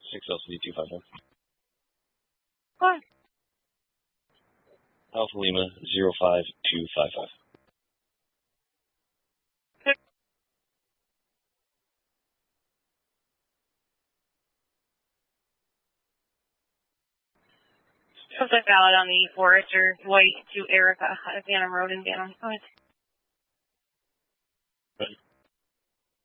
6LCD 255. What? Alpha Lima 05255. Something valid on the Forester White to Erica, Havana Road in Banner. Go ahead.